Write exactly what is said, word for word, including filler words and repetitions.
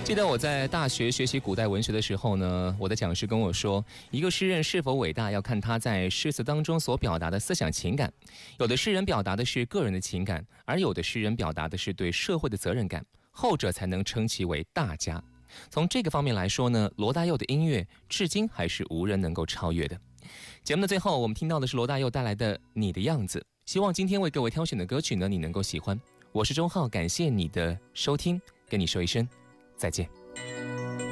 记得我在大学学习古代文学的时候呢，我的讲师跟我说，一个诗人是否伟大，要看他在诗词当中所表达的思想情感。有的诗人表达的是个人的情感，而有的诗人表达的是对社会的责任感，后者才能称其为大家。从这个方面来说呢，罗大佑的音乐至今还是无人能够超越的。节目的最后，我们听到的是罗大佑带来的《你的样子》，希望今天为各位挑选的歌曲呢，你能够喜欢。我是钟浩，感谢你的收听，跟你说一声再见。